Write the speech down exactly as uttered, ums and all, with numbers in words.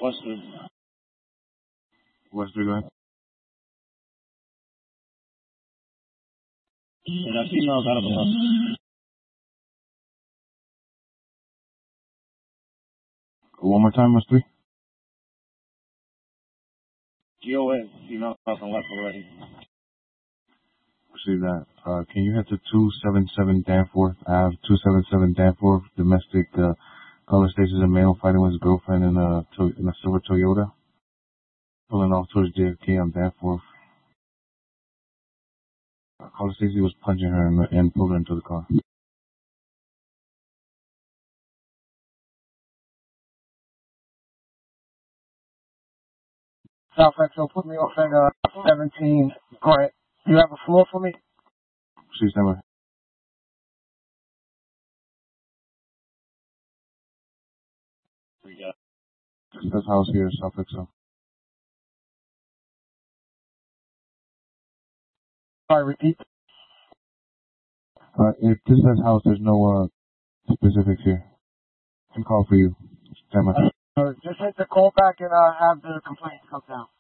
Western. Western, go ahead. And that female got up a One more time, West three. G O A, female got on left already. See that. Uh, can you head to two seventy-seven Danforth Ave, two seventy-seven Danforth, domestic, uh, color stations, a male fighting with his girlfriend in a, to- in a silver Toyota, pulling off towards J F K on Danforth. Uh, caller Stacy was punching her and, and pulled her into the car. South Exo, put me off at uh, seventeen. Grant, you have a floor for me? She's never. We got. This house here, South Exo. Sorry, repeat. Uh, if this says house, there's no, uh, specifics here. I can call for you. Stand by. Uh, just hit the call back and uh, have the complaint come down.